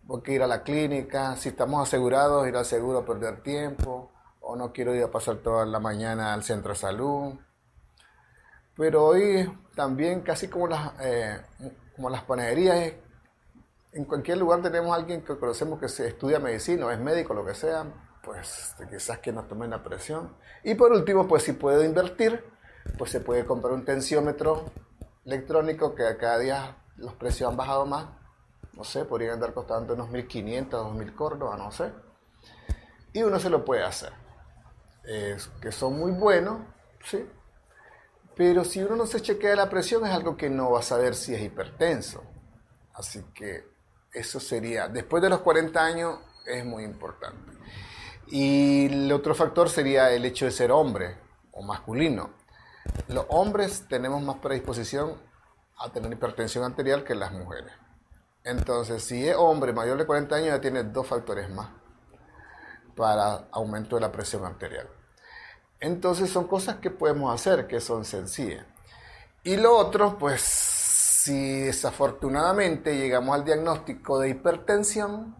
Tengo que ir a la clínica, si estamos asegurados, ir al seguro a perder tiempo, o no quiero ir a pasar toda la mañana al centro de salud. Pero hoy también, casi como las panaderías, en cualquier lugar tenemos a alguien que conocemos que se estudia medicina, o es médico, lo que sea, pues quizás que nos tomen la presión. Y por último, pues si puedo invertir, pues se puede comprar un tensiómetro electrónico que cada día los precios han bajado más. No sé, podrían andar costando unos 1.500, 2.000 córdobas, no sé. Y uno se lo puede hacer. Que son muy buenos, ¿sí? Pero si uno no se chequea la presión es algo que no va a saber si es hipertenso. Así que eso sería, después de los 40 años es muy importante. Y el otro factor sería el hecho de ser hombre o masculino. Los hombres tenemos más predisposición a tener hipertensión arterial que las mujeres. Entonces, si es hombre mayor de 40 años, ya tiene 2 factores más para aumento de la presión arterial. Entonces, son cosas que podemos hacer, que son sencillas. Y lo otro, pues, si desafortunadamente llegamos al diagnóstico de hipertensión,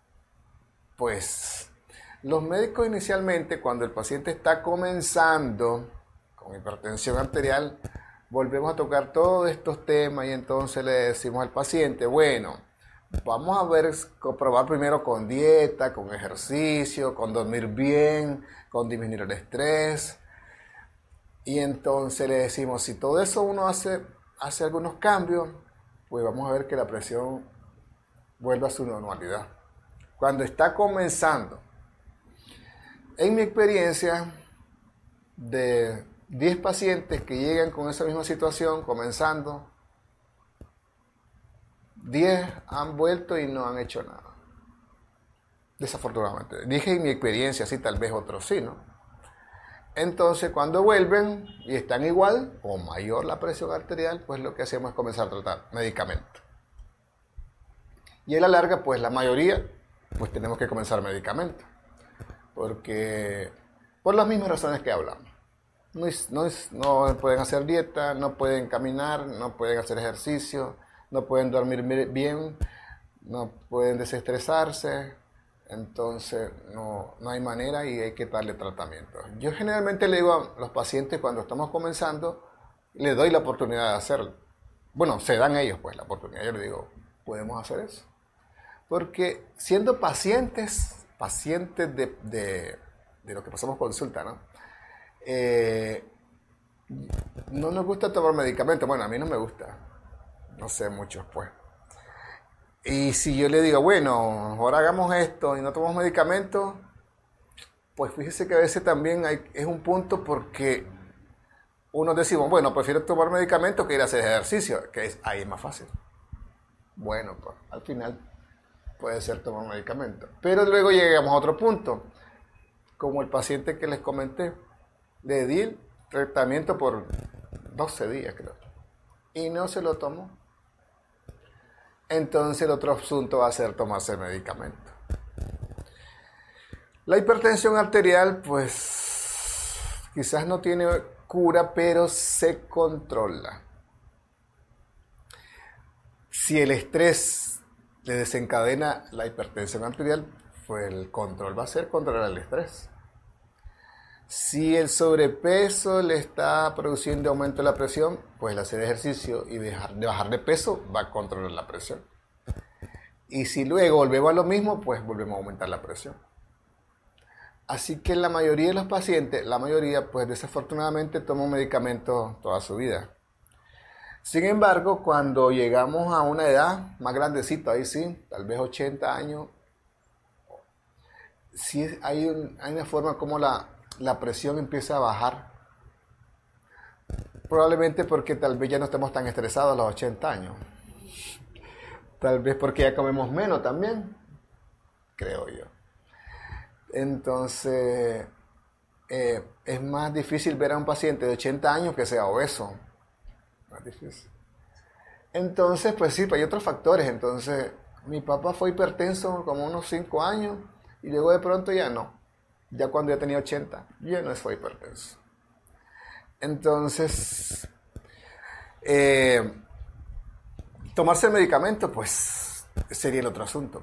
pues, los médicos inicialmente, cuando el paciente está comenzando con hipertensión arterial, volvemos a tocar todos estos temas y entonces le decimos al paciente, bueno, vamos a probar primero con dieta, con ejercicio, con dormir bien, con disminuir el estrés. Y entonces le decimos, si todo eso uno hace algunos cambios, pues vamos a ver que la presión vuelve a su normalidad. Cuando está comenzando, en mi experiencia, de 10 pacientes que llegan con esa misma situación, comenzando, 10 han vuelto y no han hecho nada. Desafortunadamente. Dije en mi experiencia, sí, tal vez otros sí, ¿no? Entonces, cuando vuelven y están igual o mayor la presión arterial, pues lo que hacemos es comenzar a tratar medicamento. Y a la larga, pues la mayoría, pues tenemos que comenzar medicamento. Porque, por las mismas razones que hablamos. No pueden hacer dieta, no pueden caminar, no pueden hacer ejercicio, no pueden dormir bien, no pueden desestresarse, entonces no hay manera y hay que darle tratamiento. Yo generalmente le digo a los pacientes cuando estamos comenzando, les doy la oportunidad de hacerlo. Bueno, se dan ellos pues la oportunidad, yo les digo, podemos hacer eso. Porque siendo pacientes de lo que pasamos consulta, ¿no? No nos gusta tomar medicamentos. Bueno, a mí no me gusta. No sé, muchos pues. Y si yo le digo, bueno, ahora hagamos esto y no tomamos medicamentos, pues fíjese que a veces también es un punto porque unos decimos, bueno, prefiero tomar medicamentos que ir a hacer ejercicio, ahí es más fácil. Bueno, pues al final puede ser tomar medicamentos. Pero luego llegamos a otro punto, como el paciente que les comenté, le di el tratamiento por 12 días, creo, y no se lo tomó. Entonces el otro asunto va a ser tomarse el medicamento. La hipertensión arterial, pues, quizás no tiene cura, pero se controla. Si el estrés le desencadena la hipertensión arterial, pues el control va a ser controlar el estrés. Si el sobrepeso le está produciendo aumento de la presión, pues el hacer ejercicio y bajar de peso va a controlar la presión. Y si luego volvemos a lo mismo, pues volvemos a aumentar la presión. Así que la mayoría de los pacientes, pues desafortunadamente toman medicamentos toda su vida. Sin embargo, cuando llegamos a una edad más grandecita, ahí sí, tal vez 80 años, sí hay una forma como la presión empieza a bajar. Probablemente porque tal vez ya no estemos tan estresados a los 80 años. Tal vez porque ya comemos menos también, creo yo. Entonces, es más difícil ver a un paciente de 80 años que sea obeso. Más difícil. Entonces, pues sí, hay otros factores. Entonces, mi papá fue hipertenso como unos 5 años y luego de pronto ya no. Ya cuando ya tenía 80, ya no fue hipertenso. Entonces, tomarse el medicamento, pues sería el otro asunto.